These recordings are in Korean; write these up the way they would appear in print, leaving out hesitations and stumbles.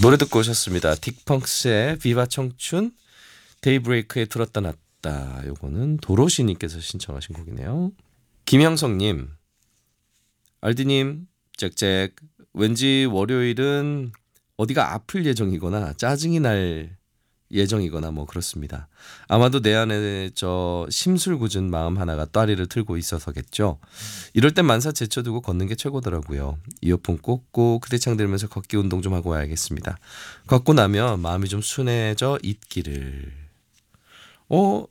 노래 듣고 오셨습니다. 딕펑스의 비바 청춘, 데이브레이크에 들었다 놨다. 요거는 도로시님께서 신청하신 곡이네요. 김영성님, 알디님, 짹짹. 왠지 월요일은 어디가 아플 예정이거나 짜증이 날 예정이거나 뭐 그렇습니다. 아마도 내 안에 저 심술궂은 마음 하나가 따리를 틀고 있어서겠죠. 이럴 땐 만사 제쳐두고 걷는 게 최고더라고요. 이어폰 꽂고 그대창 들으면서 걷기 운동 좀 하고 와야겠습니다. 걷고 나면 마음이 좀 순해져 있기를. 어,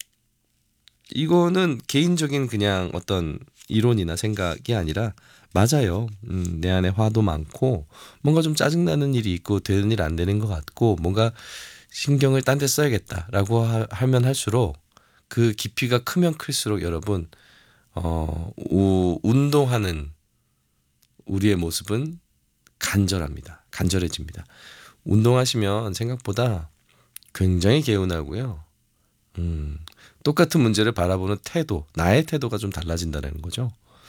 이거는 개인적인 그냥 어떤 이론이나 생각이 아니라 맞아요. 내 안에 화도 많고 뭔가 좀 짜증나는 일이 있고 되는 일 안 되는 것 같고 뭔가 신경을 딴 데 써야겠다라고 하면 할수록 그 깊이가 크면 클수록 여러분 운동하는 우리의 모습은 간절합니다. 간절해집니다. 운동하시면 생각보다 굉장히 개운하고요. 똑같은 문제를 바라보는 태도, 나의 태도가 좀 달라진다는 거죠.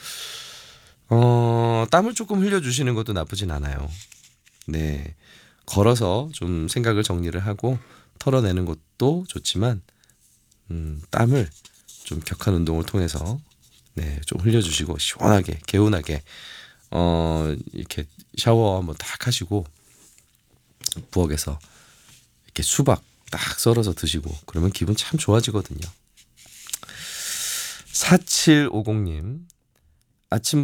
땀을 조금 흘려주시는 것도 나쁘진 않아요. 네. 걸어서 좀 생각을 정리를 하고 털어내는 것도 좋지만, 땀을 좀 격한 운동을 통해서, 네, 좀 흘려주시고, 시원하게, 개운하게, 이렇게 샤워 한번 딱 하시고, 부엌에서 이렇게 수박 딱 썰어서 드시고, 그러면 기분 참 좋아지거든요. 4750님, 아침